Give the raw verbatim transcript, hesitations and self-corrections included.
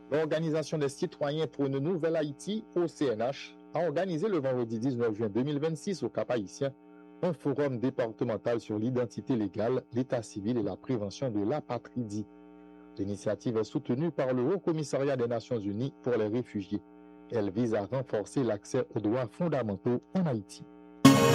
L'Organisation des citoyens pour une nouvelle Haïti, O C N H, a organisé le vendredi dix-neuf juin deux mille vingt-six au Cap-Haïtien un forum départemental sur l'identité légale, l'état civil et la prévention de l'apatridie. L'initiative est soutenue par le Haut Commissariat des Nations Unies pour les réfugiés. Elle vise à renforcer l'accès aux droits fondamentaux en Haïti.